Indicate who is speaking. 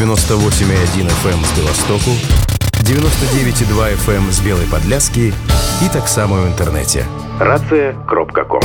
Speaker 1: 98,1 FM з Білостоку, 99,2 FM з Білої Подляски і так само в інтернеті. Рація.ком